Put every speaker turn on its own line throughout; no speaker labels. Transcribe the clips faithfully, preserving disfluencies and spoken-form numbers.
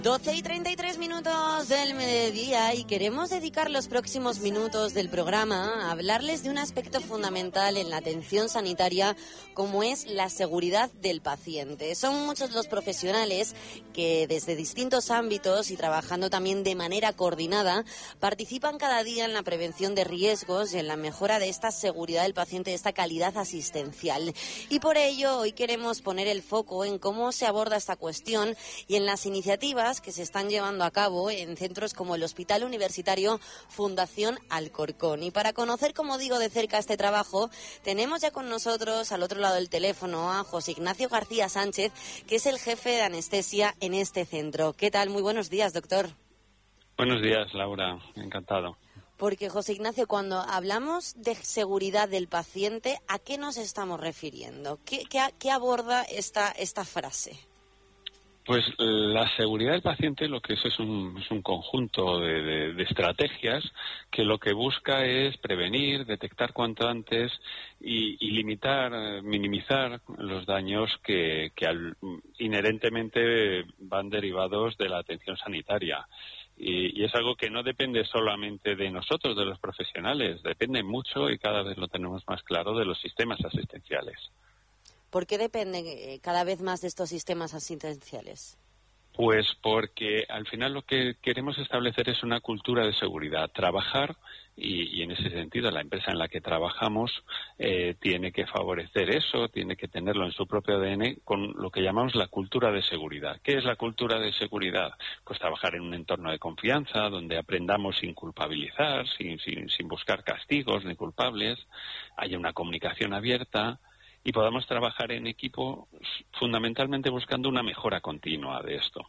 doce y treinta y tres minutos del mediodía y queremos dedicar los próximos minutos del programa a hablarles de un aspecto fundamental en la atención sanitaria como es la seguridad del paciente. Son muchos los profesionales que desde distintos ámbitos y trabajando también de manera coordinada participan cada día en la prevención de riesgos y en la mejora de esta seguridad del paciente, de esta calidad asistencial. Y por ello hoy queremos poner el foco en cómo se aborda esta cuestión y en las iniciativas que se están llevando a cabo en centros como el Hospital Universitario Fundación Alcorcón. Y para conocer, como digo, de cerca este trabajo, tenemos ya con nosotros al otro lado del teléfono a José Ignacio García Sánchez, que es el jefe de anestesia en este centro. ¿Qué tal? Muy buenos días, doctor.
Buenos días, Laura. Encantado.
Porque, José Ignacio, cuando hablamos de seguridad del paciente, ¿a qué nos estamos refiriendo? ¿Qué, qué, qué aborda esta, esta frase?
Pues la seguridad del paciente lo que es es un, es un conjunto de, de, de estrategias que lo que busca es prevenir, detectar cuanto antes y, y limitar, minimizar los daños que, que al, inherentemente van derivados de la atención sanitaria. Y, y es algo que no depende solamente de nosotros, de los profesionales, depende mucho y cada vez lo tenemos más claro de los sistemas asistenciales.
¿Por qué depende cada vez más de estos sistemas asistenciales?
Pues porque al final lo que queremos establecer es una cultura de seguridad. Trabajar, y, y en ese sentido la empresa en la que trabajamos eh, tiene que favorecer eso, tiene que tenerlo en su propio A D N con lo que llamamos la cultura de seguridad. ¿Qué es la cultura de seguridad? Pues trabajar en un entorno de confianza, donde aprendamos sin culpabilizar, sin, sin, sin buscar castigos ni culpables, haya una comunicación abierta, y podamos trabajar en equipo fundamentalmente buscando una mejora continua de esto.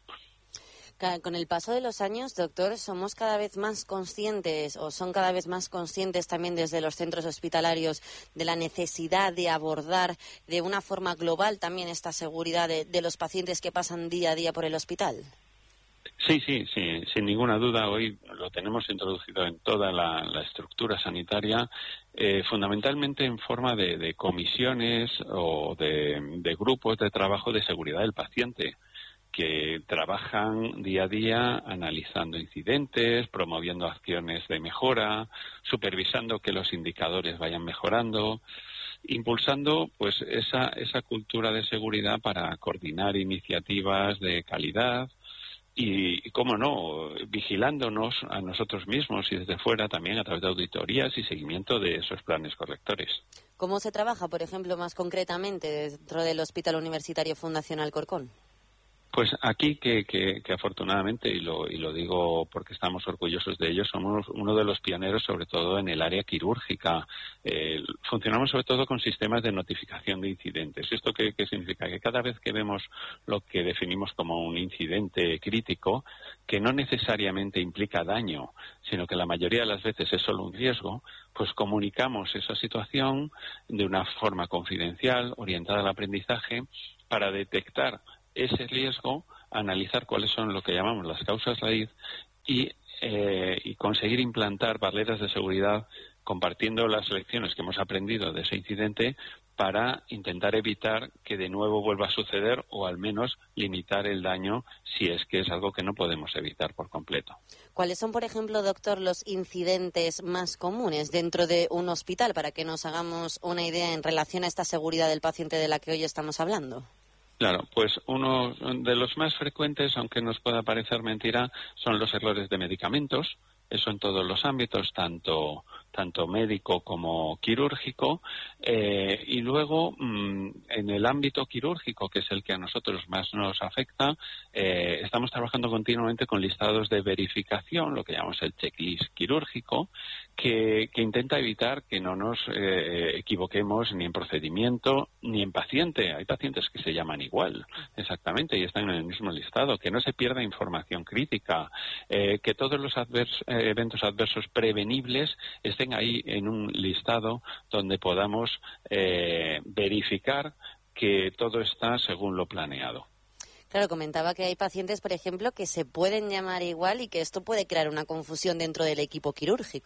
Con el paso de los años, doctor, somos cada vez más conscientes o son cada vez más conscientes también desde los centros hospitalarios de la necesidad de abordar de una forma global también esta seguridad de, de los pacientes que pasan día a día por el hospital.
Sí, sí, sí, sin ninguna duda. Hoy lo tenemos introducido en toda la, la estructura sanitaria, eh, fundamentalmente en forma de, de comisiones o de, de grupos de trabajo de seguridad del paciente, que trabajan día a día analizando incidentes, promoviendo acciones de mejora, supervisando que los indicadores vayan mejorando, impulsando pues esa, esa cultura de seguridad para coordinar iniciativas de calidad. Y, cómo no, vigilándonos a nosotros mismos y desde fuera también a través de auditorías y seguimiento de esos planes correctores.
¿Cómo se trabaja, por ejemplo, más concretamente dentro del Hospital Universitario Fundación Alcorcón?
Pues aquí que, que, que afortunadamente, y lo, y lo digo porque estamos orgullosos de ello, somos uno de los pioneros sobre todo en el área quirúrgica. Eh, funcionamos sobre todo con sistemas de notificación de incidentes. ¿Esto qué, qué significa? Que cada vez que vemos lo que definimos como un incidente crítico, que no necesariamente implica daño, sino que la mayoría de las veces es solo un riesgo, pues comunicamos esa situación de una forma confidencial, orientada al aprendizaje, para detectar ese riesgo, analizar cuáles son lo que llamamos las causas raíz y, eh, y conseguir implantar barreras de seguridad compartiendo las lecciones que hemos aprendido de ese incidente para intentar evitar que de nuevo vuelva a suceder o al menos limitar el daño si es que es algo que no podemos evitar por completo.
¿Cuáles son, por ejemplo, doctor, los incidentes más comunes dentro de un hospital para que nos hagamos una idea en relación a esta seguridad del paciente de la que hoy estamos hablando?
Claro, pues uno de los más frecuentes, aunque nos pueda parecer mentira, son los errores de medicamentos. Eso en todos los ámbitos, tanto tanto médico como quirúrgico. Eh, y luego, mmm, en el ámbito quirúrgico, que es el que a nosotros más nos afecta, eh, estamos trabajando continuamente con listados de verificación, lo que llamamos el checklist quirúrgico, que, que intenta evitar que no nos eh, equivoquemos ni en procedimiento ni en paciente. Hay pacientes que se llaman igual, exactamente, y están en el mismo listado, que no se pierda información crítica, eh, que todos los advers- eh, eventos adversos prevenibles estén ahí en un listado donde podamos eh, verificar que todo está según lo planeado.
Claro, comentaba que hay pacientes, por ejemplo, que se pueden llamar igual y que esto puede crear una confusión dentro del equipo quirúrgico.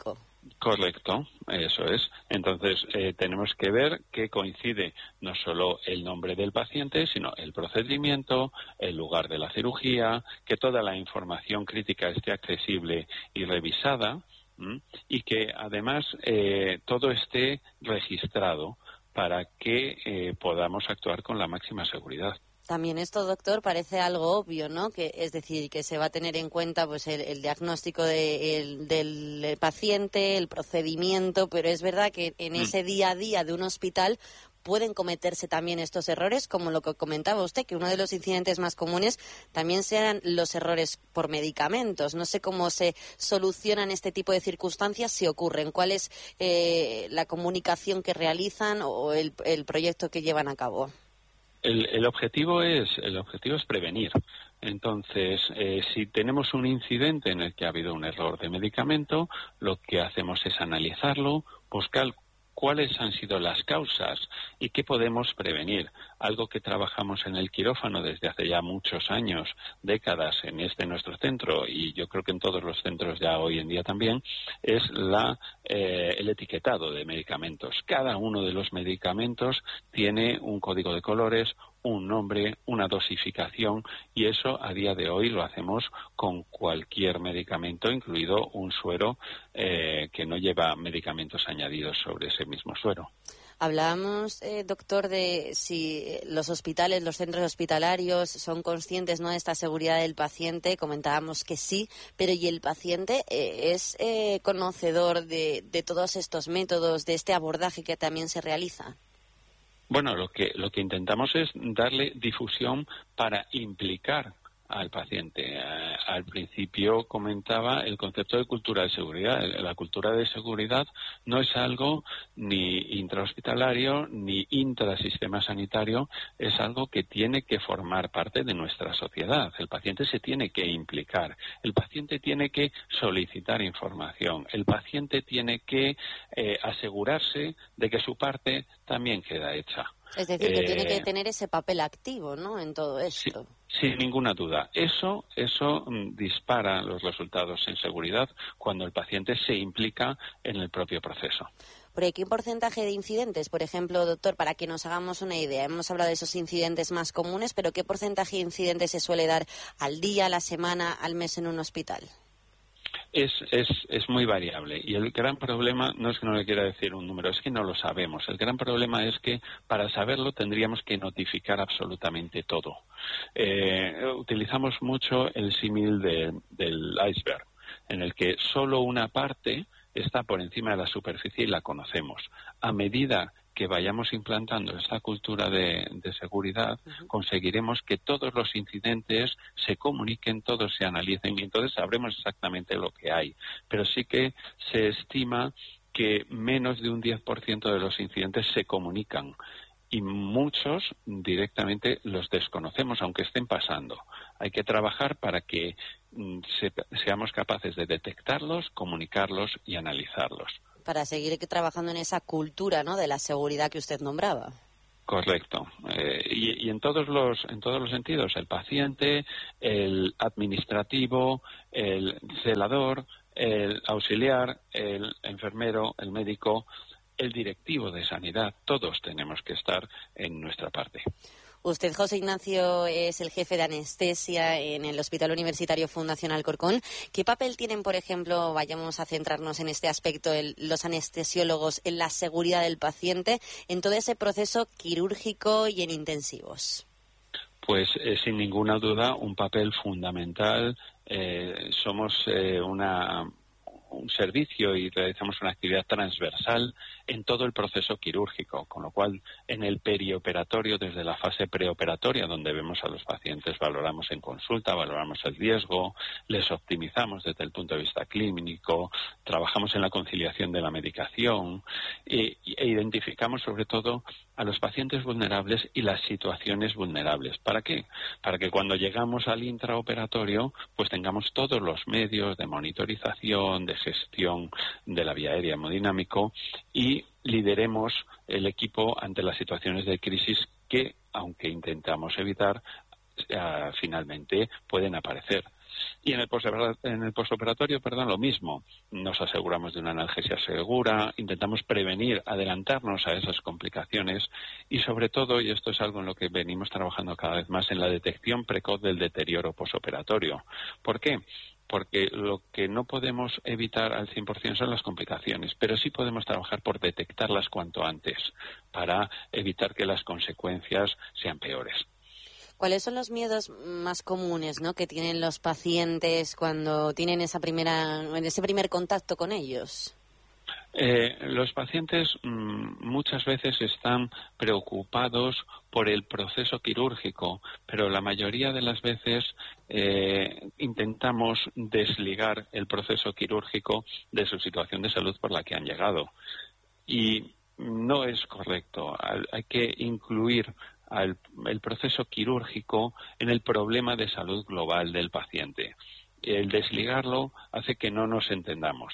Correcto, eso es. Entonces, eh, tenemos que ver que coincide no solo el nombre del paciente, sino el procedimiento, el lugar de la cirugía, que toda la información crítica esté accesible y revisada, ¿m? Y que además eh, todo esté registrado para que eh, podamos actuar con la máxima seguridad.
También esto, doctor, parece algo obvio, ¿no? Que es decir, que se va a tener en cuenta pues el, el diagnóstico de, el, del paciente, el procedimiento, pero es verdad que en mm. ese día a día de un hospital pueden cometerse también estos errores, como lo que comentaba usted, que uno de los incidentes más comunes también sean los errores por medicamentos. No sé cómo se solucionan este tipo de circunstancias si ocurren. ¿Cuál es eh, la comunicación que realizan o el, el proyecto que llevan a cabo?
El, el objetivo es el objetivo es prevenir. Entonces, eh, si tenemos un incidente en el que ha habido un error de medicamento, lo que hacemos es analizarlo, buscar cuáles han sido las causas y qué podemos prevenir. Algo que trabajamos en el quirófano desde hace ya muchos años, décadas, en este nuestro centro, y yo creo que en todos los centros ya hoy en día también, es la eh, el etiquetado de medicamentos. Cada uno de los medicamentos tiene un código de colores, un nombre, una dosificación, y eso a día de hoy lo hacemos con cualquier medicamento, incluido un suero eh, que no lleva medicamentos añadidos sobre ese mismo suero.
Hablábamos, eh, doctor, de si los hospitales, los centros hospitalarios son conscientes, ¿no?, de esta seguridad del paciente. Comentábamos que sí, pero ¿y el paciente eh, es eh, conocedor de, de todos estos métodos, de este abordaje que también se realiza?
Bueno, lo que lo que intentamos es darle difusión para implicar al paciente. Eh, al principio comentaba el concepto de cultura de seguridad. La cultura de seguridad no es algo ni intrahospitalario ni intrasistema sanitario, es algo que tiene que formar parte de nuestra sociedad. El paciente se tiene que implicar, el paciente tiene que solicitar información, el paciente tiene que eh, asegurarse de que su parte también queda hecha.
Es decir, que eh, tiene que tener ese papel activo, ¿no?, en todo esto.
Sí, sin ninguna duda. Eso, eso dispara los resultados en seguridad cuando el paciente se implica en el propio proceso.
¿Pero qué porcentaje de incidentes, por ejemplo, doctor, para que nos hagamos una idea? Hemos hablado de esos incidentes más comunes, pero ¿qué porcentaje de incidentes se suele dar al día, a la semana, al mes en un hospital?
Es, es, es muy variable, y el gran problema no es que no le quiera decir un número, es que no lo sabemos. El gran problema es que para saberlo tendríamos que notificar absolutamente todo. Eh, utilizamos mucho el símil de, del iceberg, en el que solo una parte está por encima de la superficie y la conocemos. A medida que vayamos implantando esta cultura de, de seguridad, uh-huh, conseguiremos que todos los incidentes se comuniquen, todos se analicen, y entonces sabremos exactamente lo que hay. Pero sí que se estima que menos de un diez por ciento de los incidentes se comunican, y muchos directamente los desconocemos, aunque estén pasando. Hay que trabajar para que mm, se, seamos capaces de detectarlos, comunicarlos y analizarlos.
Para seguir trabajando en esa cultura, ¿no?, de la seguridad que usted nombraba.
Correcto. Eh, y, y en todos los en todos los sentidos, el paciente, el administrativo, el celador, el auxiliar, el enfermero, el médico, el directivo de sanidad, todos tenemos que estar en nuestra parte.
Usted, José Ignacio, es el jefe de anestesia en el Hospital Universitario Fundación Alcorcón. ¿Qué papel tienen, por ejemplo, vayamos a centrarnos en este aspecto, el, los anestesiólogos en la seguridad del paciente, en todo ese proceso quirúrgico y en intensivos?
Pues eh, sin ninguna duda un papel fundamental. Eh, somos eh, una... un servicio y realizamos una actividad transversal en todo el proceso quirúrgico, con lo cual en el perioperatorio, desde la fase preoperatoria, donde vemos a los pacientes, valoramos en consulta, valoramos el riesgo, les optimizamos desde el punto de vista clínico, trabajamos en la conciliación de la medicación e, e identificamos sobre todo a los pacientes vulnerables y las situaciones vulnerables. ¿Para qué? Para que cuando llegamos al intraoperatorio pues tengamos todos los medios de monitorización, de gestión de la vía aérea hemodinámico y lideremos el equipo ante las situaciones de crisis que, aunque intentamos evitar, eh, finalmente pueden aparecer. Y en el posoperatorio, en el posoperatorio, perdón, lo mismo. Nos aseguramos de una analgesia segura, intentamos prevenir, adelantarnos a esas complicaciones y sobre todo, y esto es algo en lo que venimos trabajando cada vez más, en la detección precoz del deterioro posoperatorio. ¿Por qué? Porque lo que no podemos evitar al cien por cien son las complicaciones, pero sí podemos trabajar por detectarlas cuanto antes para evitar que las consecuencias sean peores.
¿Cuáles son los miedos más comunes, ¿no?, que tienen los pacientes cuando tienen esa primera, ese primer contacto con ellos?
Eh, los pacientes mmm, muchas veces están preocupados por el proceso quirúrgico, pero la mayoría de las veces eh, intentamos desligar el proceso quirúrgico de su situación de salud por la que han llegado. Y no es correcto. Hay que incluir al, el proceso quirúrgico en el problema de salud global del paciente. El desligarlo hace que no nos entendamos.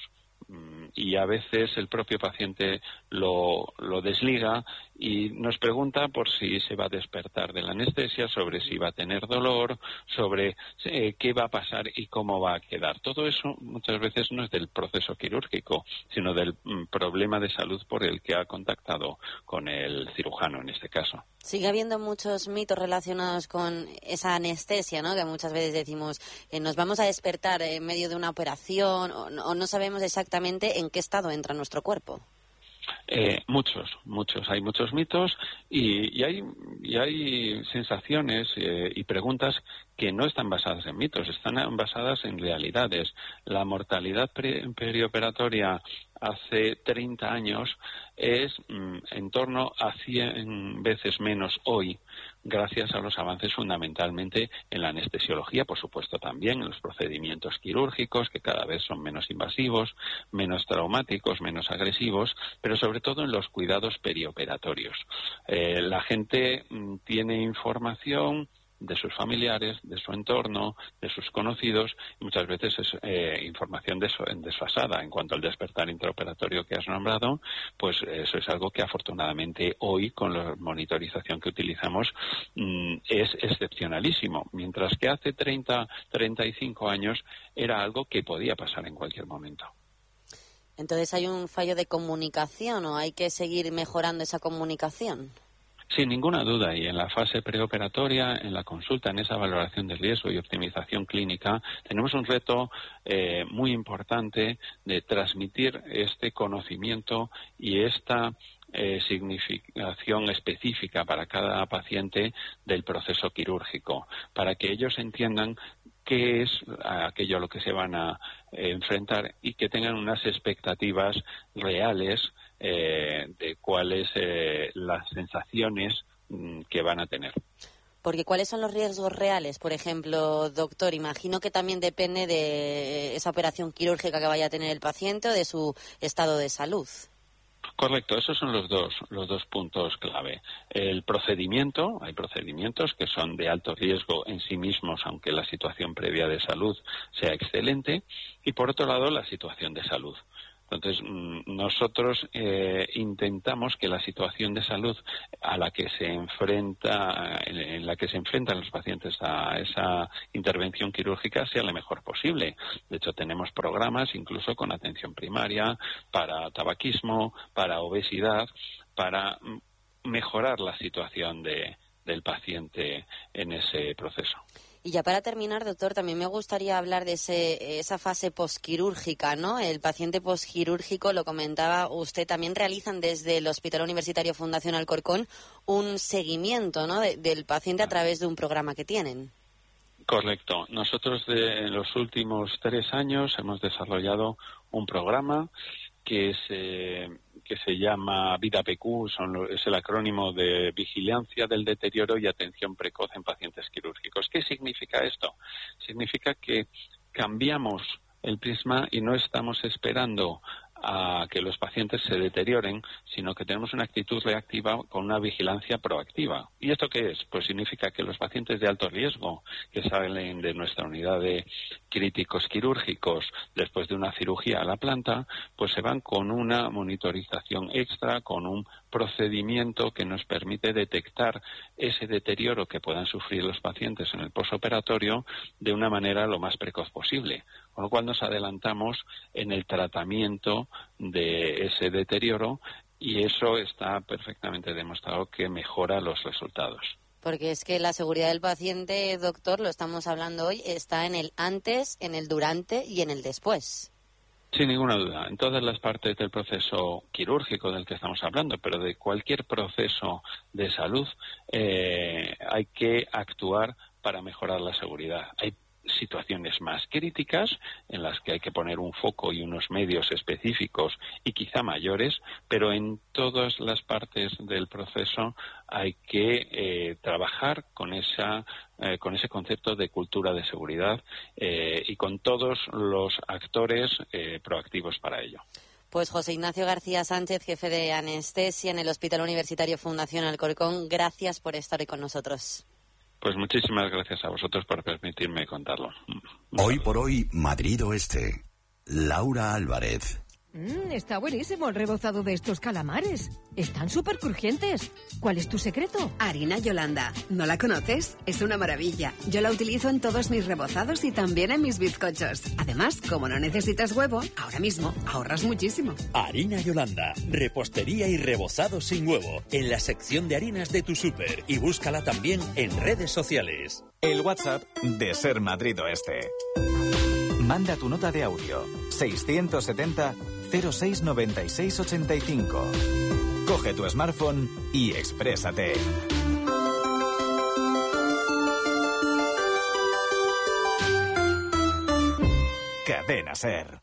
Y a veces el propio paciente lo, lo desliga y nos pregunta por si se va a despertar de la anestesia, sobre si va a tener dolor, sobre eh, qué va a pasar y cómo va a quedar. Todo eso muchas veces no es del proceso quirúrgico, sino del mm, problema de salud por el que ha contactado con el cirujano en este caso.
Sigue habiendo muchos mitos relacionados con esa anestesia, ¿no?, que muchas veces decimos eh, nos vamos a despertar en medio de una operación o no, o no sabemos exactamente en qué estado entra nuestro cuerpo.
Eh, muchos, muchos. Hay muchos mitos y, y, hay, y hay sensaciones eh, y preguntas que no están basadas en mitos, están basadas en realidades. La mortalidad pre- perioperatoria hace treinta años es mm, en torno a cien veces menos hoy, gracias a los avances fundamentalmente en la anestesiología, por supuesto también en los procedimientos quirúrgicos, que cada vez son menos invasivos, menos traumáticos, menos agresivos, pero sobre todo en los cuidados perioperatorios. Eh, la gente mm, tiene información de sus familiares, de su entorno, de sus conocidos, y muchas veces es eh, información desfasada. En cuanto al despertar intraoperatorio que has nombrado, pues eso es algo que afortunadamente hoy, con la monitorización que utilizamos, mmm, es excepcionalísimo, mientras que hace treinta, treinta y cinco años era algo que podía pasar en cualquier momento.
Entonces, ¿hay un fallo de comunicación o hay que seguir mejorando esa comunicación?
Sin ninguna duda, y en la fase preoperatoria, en la consulta, en esa valoración de riesgo y optimización clínica, tenemos un reto eh, muy importante de transmitir este conocimiento y esta eh, significación específica para cada paciente del proceso quirúrgico, para que ellos entiendan qué es aquello a lo que se van a eh, enfrentar y que tengan unas expectativas reales eh, de cuáles eh, las sensaciones mm, que van a tener.
Porque ¿cuáles son los riesgos reales? Por ejemplo, doctor, imagino que también depende de esa operación quirúrgica que vaya a tener el paciente o de su estado de salud.
Correcto, esos son los dos, los dos puntos clave. El procedimiento, hay procedimientos que son de alto riesgo en sí mismos, aunque la situación previa de salud sea excelente, y por otro lado la situación de salud. Entonces, nosotros eh, intentamos que la situación de salud a la que se enfrenta, en la que se enfrentan los pacientes a esa intervención quirúrgica sea la mejor posible. De hecho, tenemos programas incluso con atención primaria para tabaquismo, para obesidad, para mejorar la situación de, del paciente en ese proceso.
Y ya para terminar, doctor, también me gustaría hablar de ese, esa fase posquirúrgica, ¿no? El paciente posquirúrgico, lo comentaba usted, también realizan desde el Hospital Universitario Fundación Alcorcón un seguimiento, ¿no?, de, del paciente a través de un programa que tienen. Correcto.
Nosotros de, en los últimos tres años hemos desarrollado un programa que se, que se llama VIDA-P Q, son, es el acrónimo de Vigilancia del Deterioro y Atención Precoz en Pacientes Quirúrgicos. ¿Qué significa esto? Significa que cambiamos el prisma y no estamos esperando a que los pacientes se deterioren, sino que tenemos una actitud reactiva con una vigilancia proactiva. ¿Y esto qué es? Pues significa que los pacientes de alto riesgo que salen de nuestra unidad de críticos quirúrgicos después de una cirugía a la planta, pues se van con una monitorización extra, con un procedimiento que nos permite detectar ese deterioro que puedan sufrir los pacientes en el posoperatorio de una manera lo más precoz posible. Con lo cual nos adelantamos en el tratamiento de ese deterioro y eso está perfectamente demostrado que mejora los resultados.
Porque es que la seguridad del paciente, doctor, lo estamos hablando hoy, está en el antes, en el durante y en el después.
Sin ninguna duda, en todas las partes del proceso quirúrgico del que estamos hablando, pero de cualquier proceso de salud, eh, hay que actuar para mejorar la seguridad. Hay situaciones más críticas en las que hay que poner un foco y unos medios específicos y quizá mayores, pero en todas las partes del proceso hay que eh, trabajar con esa eh, con ese concepto de cultura de seguridad eh, y con todos los actores eh, proactivos para ello.
Pues José Ignacio García Sánchez, jefe de anestesia en el Hospital Universitario Fundación Alcorcón, gracias por estar hoy con nosotros.
Pues muchísimas gracias a vosotros por permitirme contarlo.
Hoy por hoy, Madrid Oeste. Laura Álvarez.
Mm, está buenísimo el rebozado de estos calamares. Están súper crujientes. ¿Cuál es tu secreto?
Harina Yolanda. ¿No la conoces? Es una maravilla. Yo la utilizo en todos mis rebozados y también en mis bizcochos. Además, como no necesitas huevo, ahora mismo ahorras muchísimo.
Harina Yolanda. Repostería y rebozado sin huevo. En la sección de harinas de tu súper. Y búscala también en redes sociales.
El WhatsApp de Ser Madrid Oeste. Manda tu nota de audio. seiscientos setenta cero seis noventa y seis ochenta y cinco. Coge tu smartphone y exprésate. Cadena Ser.